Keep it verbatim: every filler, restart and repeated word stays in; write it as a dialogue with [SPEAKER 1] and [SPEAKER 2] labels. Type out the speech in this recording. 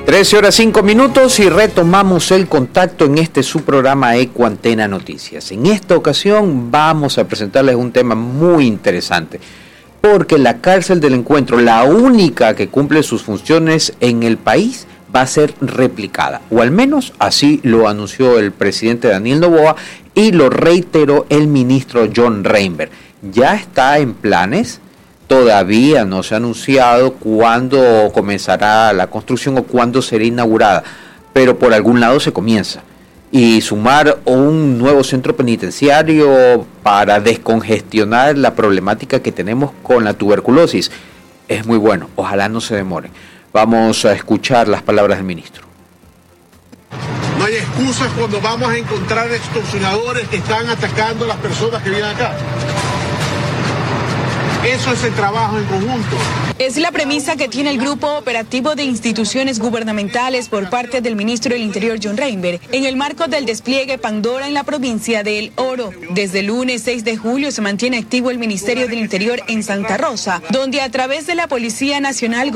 [SPEAKER 1] trece horas cinco minutos y retomamos el contacto en este su programa Ecuantena Noticias. En esta ocasión vamos a presentarles un tema muy interesante, porque la cárcel del Encuentro, la única que cumple sus funciones en el país, va a ser replicada, o al menos así lo anunció el presidente Daniel Noboa y lo reiteró el ministro John Reinberg. Ya está en planes. Todavía no se ha anunciado cuándo comenzará la construcción o cuándo será inaugurada, pero por algún lado se comienza. Y sumar un nuevo centro penitenciario para descongestionar la problemática que tenemos con la tuberculosis es muy bueno. Ojalá no se demore. Vamos a escuchar las palabras del ministro.
[SPEAKER 2] No hay excusas cuando vamos a encontrar extorsionadores que están atacando a las personas que vienen acá. Eso es el trabajo en conjunto.
[SPEAKER 3] Es la premisa que tiene el Grupo Operativo de Instituciones Gubernamentales por parte del ministro del Interior, John Reinberg, en el marco del despliegue Pandora en la provincia de El Oro. Desde el lunes seis de julio se mantiene activo el Ministerio del Interior en Santa Rosa, donde a través de la Policía Nacional